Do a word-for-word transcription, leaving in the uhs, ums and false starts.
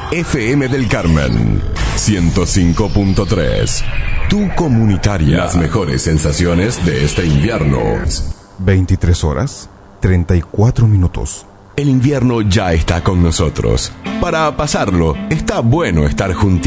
F M del Carmen, ciento cinco punto tres. Tu comunitaria. Las mejores sensaciones de este invierno. veintitrés horas, treinta y cuatro minutos. El invierno ya está con nosotros. Para pasarlo, está bueno estar juntitos.